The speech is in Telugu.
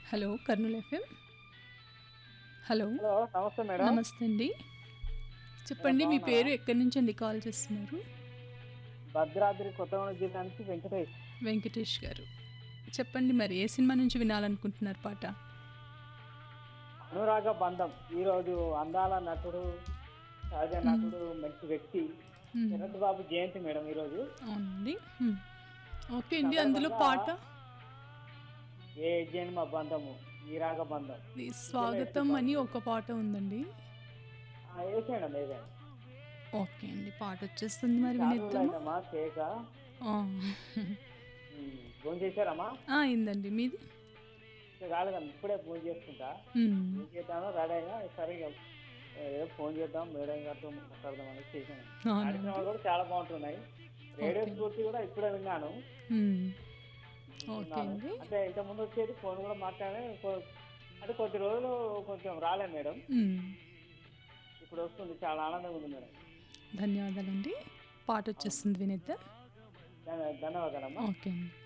Hello Kurnool FM. Hello. Hello నమస్తే మేడం. నమస్తే అండి. మేడం చెప్పండి మీ బాగున్నారా? పేరు ఎక్కడి నుంచి అండి కాల్ చేస్తున్నారు? భద్రాద్రి కొత్తగూడెం జిల్లా నుంచి వెంకటేష్. వెంకటేష్ గారు. చెప్పండి మరి ఏ సినిమా నుంచి వినాలనుకుంటున్నారు పాట? అనురాగ బంధం. ఈరోజు అందాల నటుడు, సహజ నటుడు, మంచి వ్యక్తి మ్మ్. శరత్ బాబు జయంతి మేడం ఈరోజు. అవునండి. ఓకే ఈ అండి, అందులో సందర్భంగా పాట ఏ జన్మ బంధము ఈ రాగ బంధం ఈ ఇందులో ఎత్తి స్వాగతం అని పాడుతుంది. ఒక పాట ఉందండి. వేసేయండి ఏదైనా. ఓకే అండి, పాట వచ్చేస్తుంది మరి చాలా రోజులు వినేద్దామా? అయిందమ్మా కేక. ఆ. ఫోన్ చేశారమ్మా? అయిందండి మీది? ఇంకా కాలేదమ్మా, ఇప్పుడే ఫోన్ చేసుకుంటా. మ్మ్. ఫోన్ చేద్దామా రెడీ అయినా సరే ఇక ఏదో ఫోన్ చేద్దాం మేడం గారితో మాట్లాడదాం అనేది చేశాను. అవునండి. కార్యక్రమాలు కూడా చాలా బాగుంటున్నాయి. Radio okay. స్ఫూర్తి కూడా ఇప్పుడే విన్నాను. మ్మ్. ఓకే విన్నాను అండి. అంటే ఇంతకుముందు వచ్చేది ఫోన్ కూడా మాట్లాడే అంటే కొద్ది రోజులు కొంచెం రాలేదు మేడం. మ్మ్. ఇప్పుడు వస్తుంది, చాలా ఆనందంగా ఉంది మేడం. ధన్యవాదాలండి. పాట వచ్చేస్తుంది వినేద్దాం. ధన్యవాదాలమ్మా. ఓకే అండి.